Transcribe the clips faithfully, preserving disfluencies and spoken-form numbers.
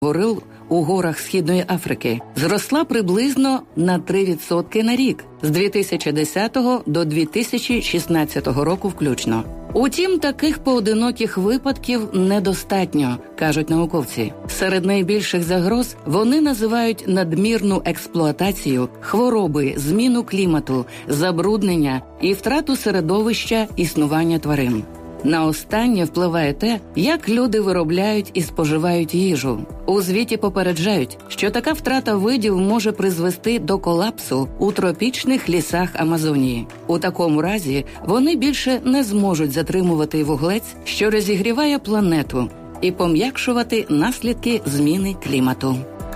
горил у горах Східної Африки зросла приблизно на три відсотки на рік з дві тисячі десятого до дві тисячі шістнадцятого року включно. Утім, таких поодиноких випадків недостатньо, кажуть науковці. Серед найбільших загроз вони називають надмірну експлуатацію, хвороби, зміну клімату, забруднення і втрату середовища існування тварин. На останнє впливає те, як люди виробляють і споживають їжу. У звіті попереджають, що така втрата видів може призвести до колапсу у тропічних лісах Амазонії. У такому разі вони більше не зможуть затримувати вуглець, що розігріває планету, і пом'якшувати наслідки зміни клімату.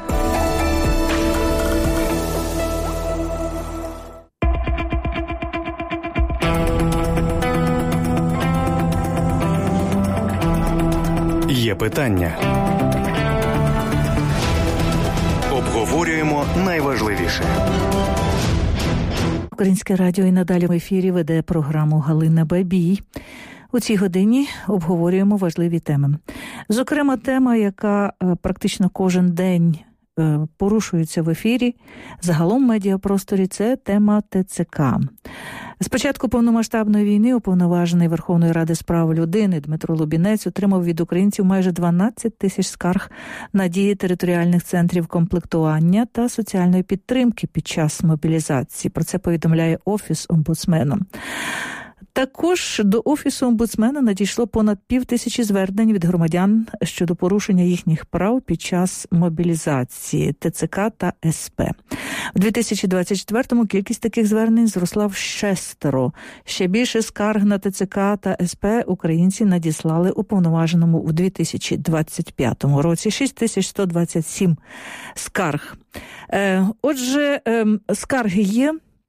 Є питання. Обговорюємо найважливіше. Українське радіо і надалі в ефірі веде програму Галина Бабій. У цій годині обговорюємо важливі теми. Зокрема, тема, яка практично кожен день порушується в ефірі, загалом в медіапросторі, це тема ТЦК. З початку повномасштабної війни уповноважений Верховної Ради з прав людини Дмитро Лубінець отримав від українців майже дванадцять тисяч скарг на дії територіальних центрів комплектування та соціальної підтримки під час мобілізації. Про це повідомляє Офіс омбудсмена. Також до Офісу омбудсмена надійшло понад пів тисячі звернень від громадян щодо порушення їхніх прав під час мобілізації ТЦК та СП. У дві тисячі двадцять четвертому кількість таких звернень зросла в шестеро. Ще більше скарг на ТЦК та СП українці надіслали уповноваженому у дві тисячі двадцять п'ятому році. шість тисяч сто двадцять сім скарг. Отже, скарги є.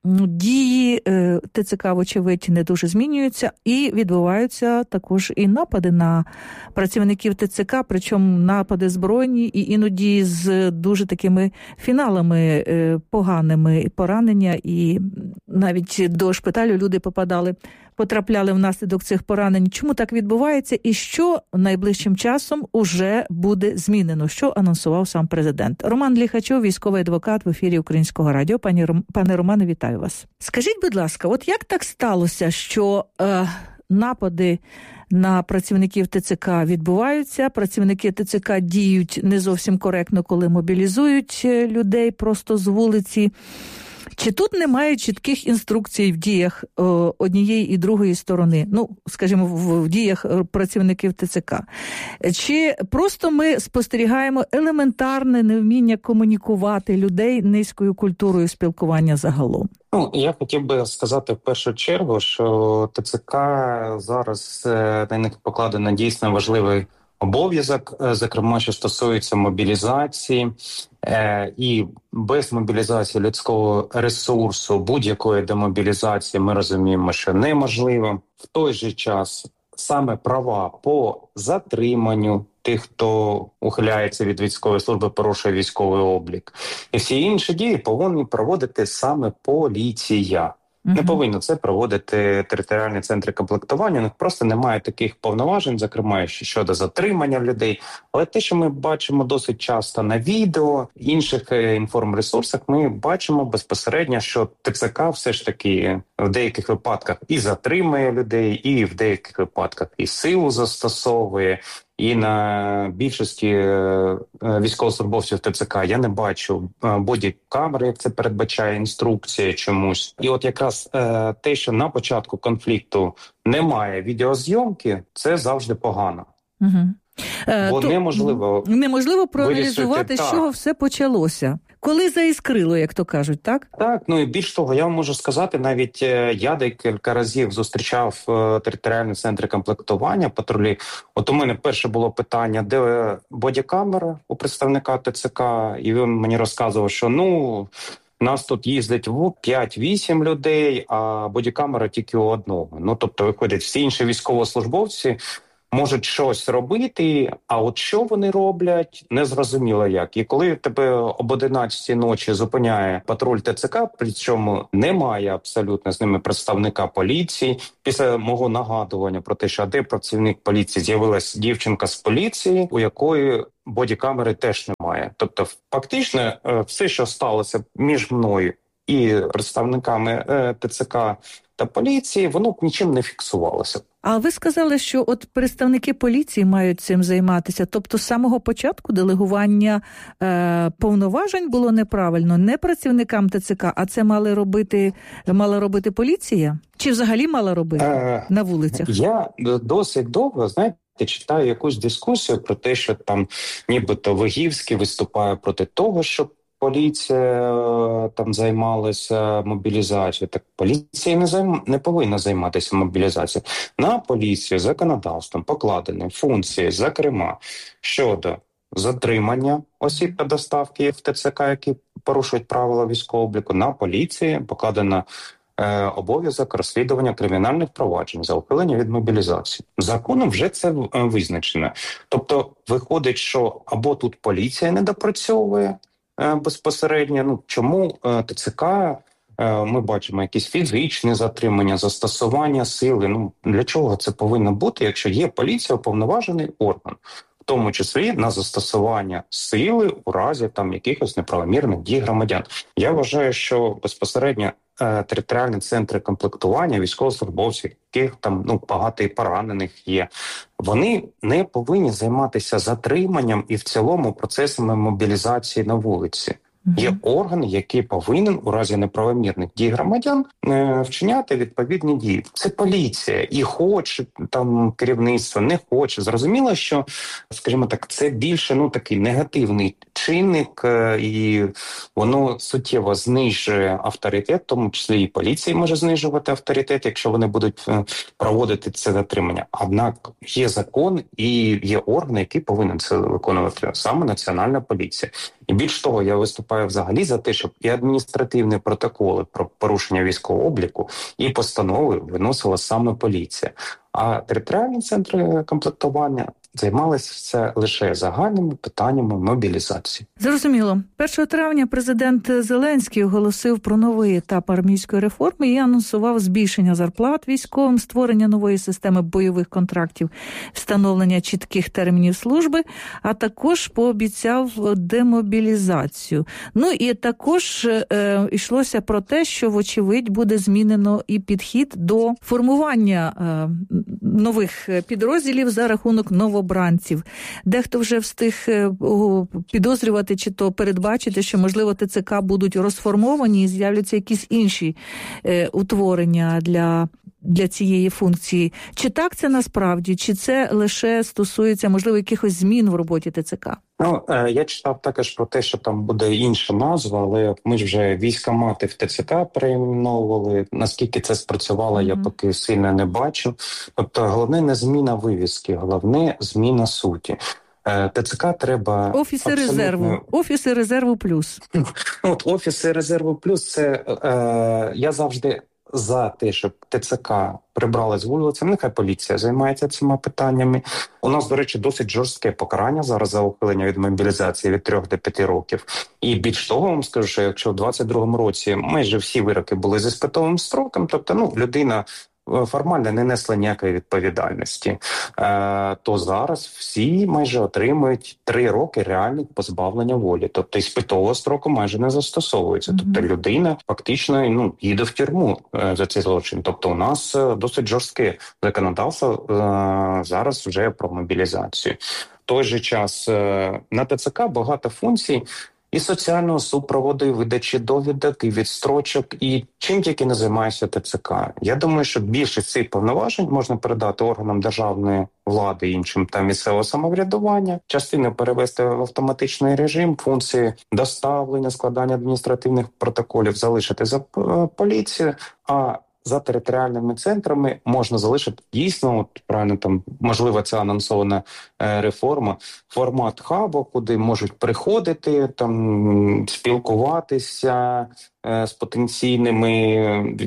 Дії е, ТЦК, вочевидь, не дуже змінюються, і відбуваються також і напади на працівників ТЦК, причому напади збройні і іноді з дуже такими фіналами е, поганими, і поранення, і навіть до шпиталю люди попадали, потрапляли внаслідок цих поранень. Чому так відбувається і що найближчим часом уже буде змінено, що анонсував сам президент? Роман Ліхачов, військовий адвокат в ефірі Українського радіо. Пані Ром... Пане Романе, вітаю вас. Скажіть, будь ласка, от як так сталося, що е, напади на працівників ТЦК відбуваються, працівники ТЦК діють не зовсім коректно, коли мобілізують людей просто з вулиці? Чи тут немає чітких інструкцій в діях о, однієї і другої сторони, ну, скажімо, в, в діях працівників ТЦК? Чи просто ми спостерігаємо елементарне невміння комунікувати людей низькою культурою спілкування загалом? Ну, я хотів би сказати в першу чергу, що ТЦК зараз на них покладено дійсно важливий обов'язок, зокрема, що стосується мобілізації, е, і без мобілізації людського ресурсу, будь-якої демобілізації, ми розуміємо, що неможливо. В той же час саме права по затриманню тих, хто ухиляється від військової служби, порушує військовий облік, і всі інші дії повинні проводити саме поліція. Не повинні це проводити територіальні центри комплектування, у них просто немає таких повноважень, зокрема щодо затримання людей. Але те, що ми бачимо досить часто на відео, інших інформресурсах, ми бачимо безпосередньо, що ТЦК все ж таки в деяких випадках і затримує людей, і в деяких випадках і силу застосовує. І на більшості військовослужбовців ТЦК я не бачу боді-камери, як це передбачає інструкція чомусь. І от якраз е, те, що на початку конфлікту немає відеозйомки, це завжди погано. Угу. Бо То, неможливо... Неможливо проаналізувати, з чого все почалося. Коли заіскрило, як то кажуть, так? Так, ну і більш того, я вам можу сказати, навіть я декілька разів зустрічав територіальні центри комплектування, патрулі. От у мене перше було питання, де бодікамера у представника ТЦК, і він мені розказував, що ну... нас тут їздить п'ять-вісім людей, а бодікамера тільки у одного. Ну, тобто, виходять, всі інші військовослужбовці можуть щось робити, а от що вони роблять, не зрозуміло як. І коли тебе об одинадцятій ночі зупиняє патруль ТЦК, причому немає абсолютно з ними представника поліції, після мого нагадування про те, що а де працівник поліції, з'явилась дівчинка з поліції, у якої бодікамери теж немає. Тобто фактично все, що сталося між мною і представниками ТЦК та поліції, воно б нічим не фіксувалося. А ви сказали, що от представники поліції мають цим займатися. Тобто з самого початку делегування е, повноважень було неправильно, не працівникам ТЦК, а це мали робити, мала робити поліція? Чи взагалі мала робити е, на вулицях? Я досить довго, знаєте, я читаю якусь дискусію про те, що там нібито Вигівський виступає проти того, щоб поліція там займалася мобілізацією. Так поліція не займ... не повинна займатися мобілізацією. На поліцію законодавством покладені функції, зокрема, щодо затримання осіб та доставки в ТЦК, які порушують правила військового обліку. На поліції покладено е, обов'язок розслідування кримінальних проваджень за ухилення від мобілізації. Законом вже це визначено. Тобто виходить, що або тут поліція не допрацьовує безпосередньо, ну чому ТЦК, ми бачимо якісь фізичні затримання, застосування сили. Ну для чого це повинно бути, якщо є поліція, уповноважений орган, в тому числі на застосування сили у разі там якихось неправомірних дій громадян. Я вважаю, що безпосередньо територіальні центри комплектування військовослужбовців, яких там ну багато і поранених є, вони не повинні займатися затриманням і в цілому процесами мобілізації на вулиці. Mm-hmm. Є орган, який повинен у разі неправомірних дій громадян е, вчиняти відповідні дії. Це поліція. І хоче там керівництво, не хоче. Зрозуміло, що, скажімо так, це більше ну такий негативний чинник, е, і воно суттєво знижує авторитет, в тому числі і поліції може знижувати авторитет, якщо вони будуть е, проводити це затримання. Однак є закон і є орган, який повинен це виконувати, саме Національна поліція. І більш того, я виступаю взагалі за те, щоб і адміністративні протоколи про порушення військового обліку, і постанови виносила саме поліція. А територіальні центри комплектування займалися лише загальними питаннями мобілізації. Зрозуміло. першого травня президент Зеленський оголосив про новий етап армійської реформи і анонсував збільшення зарплат військовим, створення нової системи бойових контрактів, встановлення чітких термінів служби, а також пообіцяв демобілізацію. Ну і також е, йшлося про те, що вочевидь буде змінено і підхід до формування е, нових підрозділів за рахунок новобранців. Дехто вже встиг підозрювати чи то передбачити, що, можливо, ТЦК будуть розформовані і з'являться якісь інші е, утворення для, для цієї функції. Чи так це насправді, чи це лише стосується, можливо, якихось змін в роботі ТЦК? Ну, е, я читав також про те, що там буде інша назва, але ми ж вже військкомати в ТЦК перейменовували. Наскільки це спрацювало, mm-hmm. я поки сильно не бачу. Тобто головне не зміна вивіски, головне зміна суті. Е, ТЦК треба... Офіси абсолютно... резерву. Офіси резерву плюс. От офіси резерву плюс, це е, я завжди за те, щоб ТЦК прибрали з вулиці, нехай поліція займається цими питаннями. У нас, до речі, досить жорстке покарання зараз за ухилення від мобілізації від трьох до п'яти років. І більш того, вам скажу, що якщо в двадцять другому році майже всі вироки були з іспитовим строком, тобто ну людина формально не несла ніякої відповідальності, е, то зараз всі майже отримують три роки реальних позбавлення волі. Тобто іспитового строку майже не застосовується. Mm-hmm. Тобто людина фактично ну, їде в тюрму е, за цей злочин. Тобто у нас е, досить жорстке законодавство е, зараз вже про мобілізацію. В той же час е, на ТЦК багато функцій, і соціального супроводу, і видачі довідок, і відстрочок, і чим тільки не займається ТЦК. Я думаю, що більшість цих повноважень можна передати органам державної влади, іншим та місцевого самоврядування, частину перевести в автоматичний режим, функції доставлення, складання адміністративних протоколів залишити за поліцією, а за територіальними центрами можна залишити дійсно, от правильно там, можливо, ця анонсована е, реформа, формат хабу, куди можуть приходити, там спілкуватися, з потенційними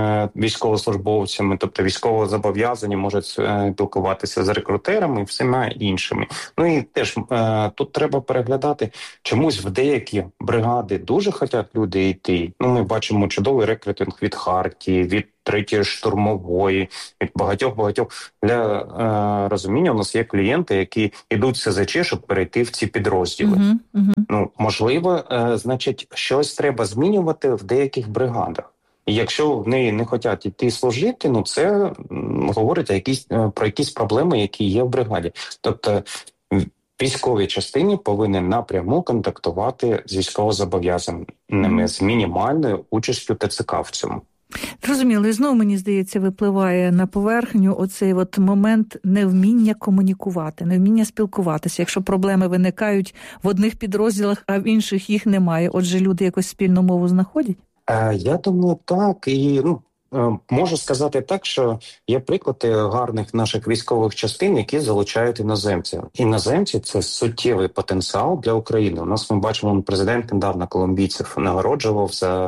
військовослужбовцями, тобто військовозобов'язані можуть спілкуватися з рекрутерами і всіма іншими. Ну і теж тут треба переглядати, чомусь в деякі бригади дуже хочуть люди йти. Ну, ми бачимо чудовий рекрутинг від Хартії, від третьої штурмової, від багатьох-багатьох. Для е, розуміння, у нас є клієнти, які йдуть в СЗЧ, щоб перейти в ці підрозділи. Uh-huh, uh-huh. Ну, можливо, е, значить, щось треба змінювати в деяких бригадах. І якщо в неї не хочуть йти служити, ну це м, говорить якісь, е, про якісь проблеми, які є в бригаді. Тобто військовій частині повинні напряму контактувати з військовозобов'язаними, uh-huh. з мінімальною участю ТЦК в цьому. Зрозуміло, і знову, мені здається, випливає на поверхню оцей от момент невміння комунікувати, невміння спілкуватися. Якщо проблеми виникають в одних підрозділах, а в інших їх немає, отже, люди якось спільну мову знаходять? Е, я думаю, так. І ну, е, можу сказати так, що є приклади гарних наших військових частин, які залучають іноземців. Іноземці – це суттєвий потенціал для України. У нас ми бачимо, президент недавно колумбійців нагороджував за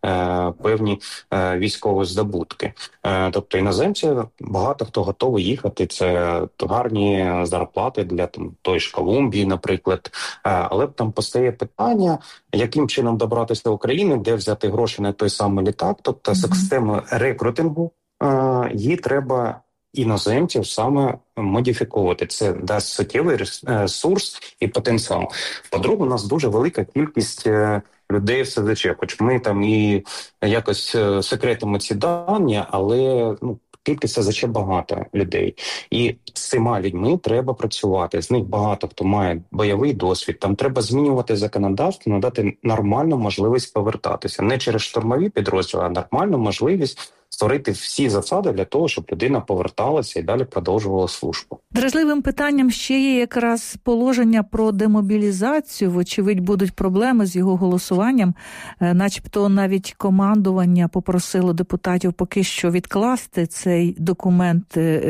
певні е, військові здобутки. Е, тобто іноземці, багато хто готовий їхати, це гарні зарплати для там, тої ж Колумбії, наприклад. Е, але там постає питання, яким чином добратися до України, де взяти гроші на той самий літак. Тобто mm-hmm. система рекрутингу, е, її треба іноземців саме модифіковувати. Це дасть суттєвий ресурс і потенціал. По-друге, у нас дуже велика кількість людей в СЗЧ, хоч ми там і якось секретимо ці дані, але ну, кількість СЗЧ багато людей. І з цими людьми треба працювати. З них багато хто має бойовий досвід. Там треба змінювати законодавство, надати нормальну можливість повертатися. Не через штурмові підрозділи, а нормальну можливість створити всі засади для того, щоб людина поверталася і далі продовжувала службу. Дражливим питанням ще є якраз положення про демобілізацію. Вочевидь, будуть проблеми з його голосуванням. Начебто навіть командування попросило депутатів поки що відкласти цей документ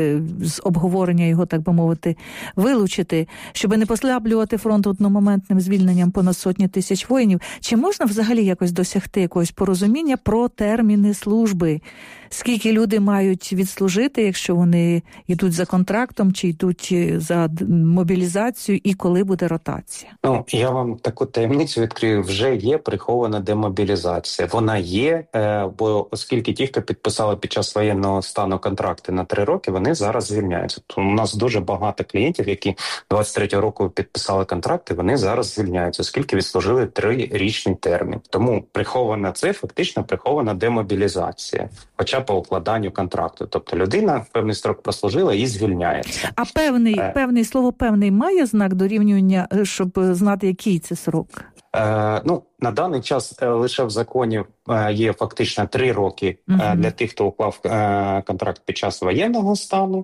з обговорення його, так би мовити, вилучити, щоб не послаблювати фронт одномоментним звільненням понад сотні тисяч воїнів. Чи можна взагалі якось досягти якогось порозуміння про терміни служби? Скільки люди мають відслужити, якщо вони йдуть за контрактом, чи йдуть за мобілізацію, і коли буде ротація? Ну, я вам таку таємницю відкрию. Вже є прихована демобілізація. Вона є, бо оскільки ті, хто підписали під час воєнного стану контракти на три роки, вони зараз звільняються. То у нас дуже багато клієнтів, які двадцять третього року підписали контракти, вони зараз звільняються, оскільки відслужили трирічний термін. Тому прихована це фактично прихована демобілізація. Хоча по укладанню контракту. Тобто людина певний строк прослужила і звільняється. А певний, е... певний слово «певний» має знак дорівнювання, щоб знати, який це срок? Е, ну, на даний час е, лише в законі е, є фактично три роки е, uh-huh. для тих, хто уклав е, контракт під час воєнного стану,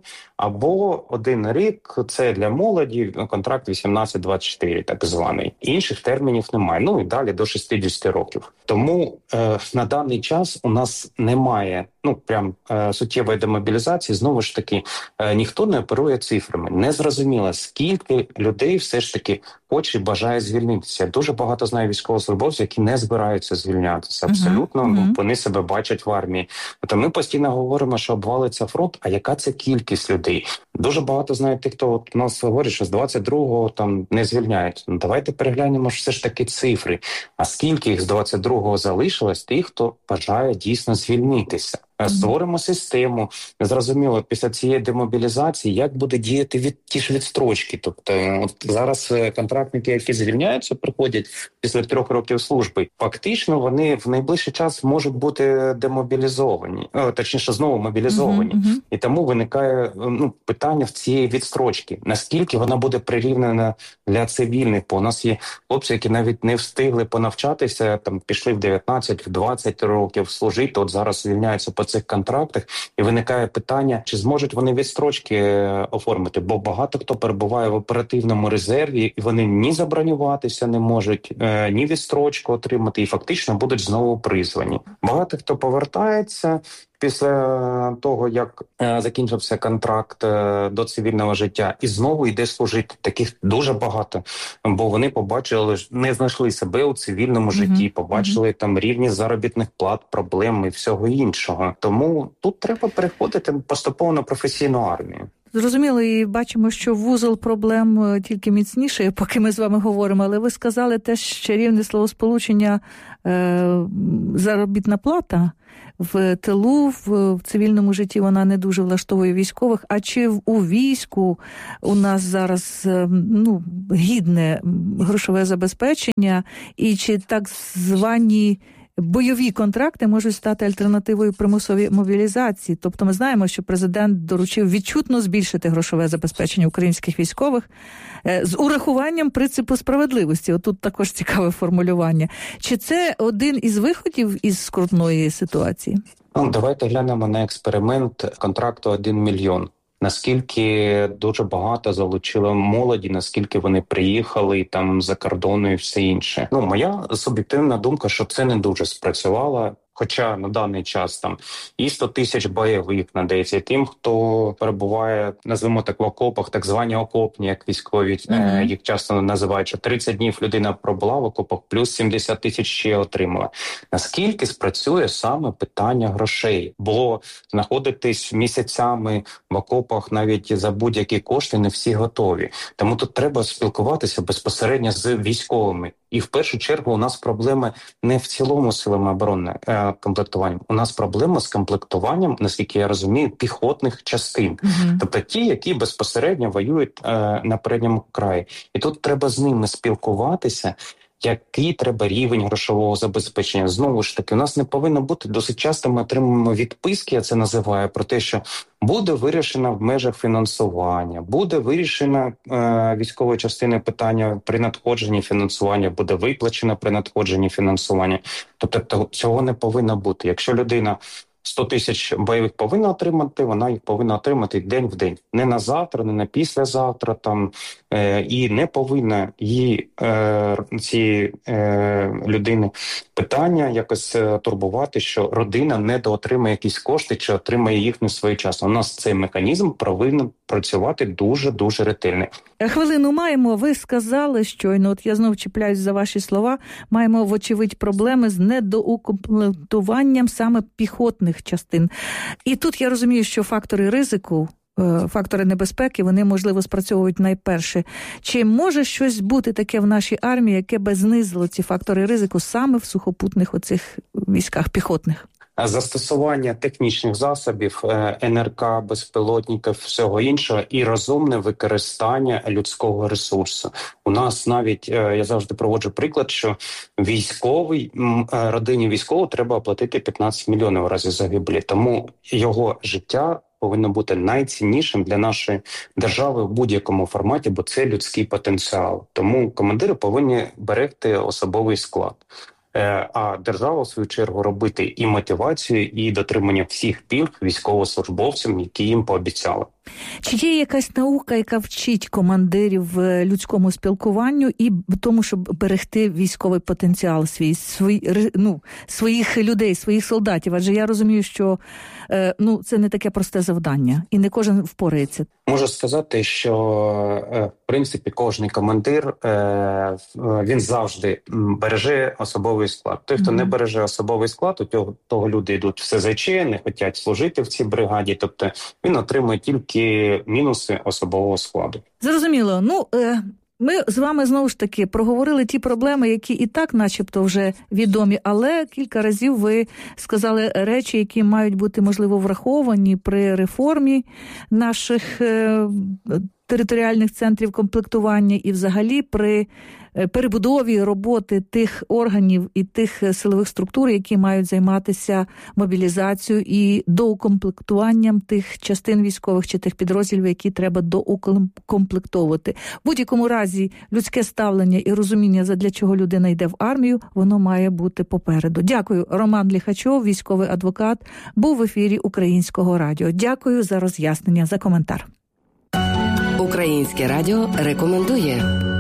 або один рік – це для молоді, контракт вісімнадцять двадцять чотири, так званий. Інших термінів немає. Ну і далі до шістдесят років. Тому е, на даний час у нас немає ну прям е, суттєвої демобілізації. Знову ж таки, е, ніхто не оперує цифрами. Не зрозуміло, скільки людей все ж таки хоче і бажає звільнитися. Дуже багато знаю військовослужбовців, які не збираються звільнятися. Абсолютно, uh-huh. uh-huh. вони себе бачать в армії. Тобто ми постійно говоримо, що обвалиться фронт, а яка це кількість людей? Дуже багато знаю тих, хто от у нас говорить, що з двадцять другого там не звільняють. Ну, давайте переглянемо ж все ж таки цифри. А скільки їх з двадцять другого залишилось тих, хто бажає дійсно звільнитися? Створимо систему. Зрозуміло, після цієї демобілізації, як буде діяти від ті ж відстрочки. Тобто от зараз контрактники, які звільняються, приходять після трьох років служби, фактично вони в найближчий час можуть бути демобілізовані, о, точніше, знову мобілізовані. Uh-huh, uh-huh. І тому виникає ну, питання в цієї відстрочки. Наскільки вона буде прирівнена для цивільних? Бо у нас є хлопці, які навіть не встигли понавчатися, там пішли в дев'ятнадцять, в двадцять років служити, от зараз звільняються по цих контрактах, і виникає питання, чи зможуть вони відстрочки оформити, бо багато хто перебуває в оперативному резерві, і вони ні забронюватися не можуть, ні відстрочку отримати, і фактично будуть знову призвані. Багато хто повертається, після того, як е, закінчився контракт е, до цивільного життя, і знову йде служити. Таких дуже багато, бо вони побачили, не знайшли себе у цивільному mm-hmm. житті, побачили mm-hmm. там рівні заробітних плат, проблем і всього іншого. Тому тут треба переходити поступово на професійну армію. Зрозуміло, і бачимо, що вузол проблем тільки міцніше, поки ми з вами говоримо. Але ви сказали теж чарівне словосполучення е, заробітна плата. В тилу, в, в цивільному житті вона не дуже влаштовує військових. А чи в, у війську у нас зараз ну, гідне грошове забезпечення? І чи так звані бойові контракти можуть стати альтернативою примусовій мобілізації? Тобто ми знаємо, що президент доручив відчутно збільшити грошове забезпечення українських військових з урахуванням принципу справедливості. Отут також цікаве формулювання. Чи це один із виходів із скрутної ситуації? Ну, давайте глянемо на експеримент контракту один мільйон. Наскільки дуже багато залучили молоді, наскільки вони приїхали там за кордону і все інше. Ну, моя суб'єктивна думка, що це не дуже спрацювало. Хоча на даний час там і сто тисяч бойових надається тим, хто перебуває, назвемо так, в окопах, так звані окопні, як військові, mm-hmm. е, їх часто називають, що тридцять днів людина пробула в окопах, плюс сімдесят тисяч ще отримала. Наскільки спрацює саме питання грошей? Бо знаходитись місяцями в окопах навіть за будь-які кошти не всі готові. Тому тут треба спілкуватися безпосередньо з військовими. І в першу чергу у нас проблеми не в цілому силами оборони е, комплектуванням. У нас проблема з комплектуванням, наскільки я розумію, піхотних частин. Mm-hmm. Тобто ті, які безпосередньо воюють е, на передньому краї. І тут треба з ними спілкуватися, який треба рівень грошового забезпечення. Знову ж таки, у нас не повинно бути, досить часто ми отримуємо відписки, я це називаю, про те, що буде вирішено в межах фінансування, буде вирішено е, військової частини питання при надходженні фінансування, буде виплачено при надходженні фінансування. Тобто цього не повинно бути. Якщо людина сто тисяч бойових повинна отримати, вона їх повинна отримати день в день. Не на завтра, не на післязавтра, там, е, і не повинна її, е, цієї е, людини питання якось е, турбувати, що родина недоотримає якісь кошти чи отримає їх не своєчасно. У нас цей механізм повинен працювати дуже-дуже ретельно. Хвилину маємо. Ви сказали щойно, от я знов чіпляюсь за ваші слова, маємо, вочевидь, проблеми з недоукомплектуванням саме піхотних частин. І тут я розумію, що фактори ризику, фактори небезпеки, вони, можливо, спрацьовують найперше. Чи може щось бути таке в нашій армії, яке би знизило ці фактори ризику саме в сухопутних оцих військах піхотних? Застосування технічних засобів, ен ер ка, безпілотників, всього іншого і розумне використання людського ресурсу. У нас навіть, я завжди проводжу приклад, що військовий, родині військового треба оплатити п'ятнадцять мільйонів у разі загибелі. Тому його життя повинно бути найціннішим для нашої держави в будь-якому форматі, бо це людський потенціал. Тому командири повинні берегти особовий склад. А держава, в свою чергу, робити і мотивацію, і дотримання всіх пільг військовослужбовцям, які їм пообіцяли. Чи є якась наука, яка вчить командирів людському спілкуванню і тому, щоб берегти військовий потенціал свій, свій, ну, своїх людей, своїх солдатів? Адже я розумію, що ну, це не таке просте завдання, і не кожен впорається. Можу сказати, що, в принципі, кожен командир, він завжди береже особовий склад. Той, хто mm-hmm. не береже особовий склад, у того, того люди йдуть в ес зет че, не хочуть служити в цій бригаді, тобто він отримує тільки мінуси особового складу. Зрозуміло. Ну, ми з вами знову ж таки проговорили ті проблеми, які і так начебто вже відомі, але кілька разів ви сказали речі, які мають бути, можливо, враховані при реформі наших територіальних центрів комплектування і взагалі при перебудові роботи тих органів і тих силових структур, які мають займатися мобілізацією і доукомплектуванням тих частин військових чи тих підрозділів, які треба доукомплектовувати. В будь-якому разі людське ставлення і розуміння, задля чого людина йде в армію, воно має бути попереду. Дякую. Роман Ліхачов, військовий адвокат, був в ефірі Українського радіо. Дякую за роз'яснення, за коментар. Українське радіо рекомендує.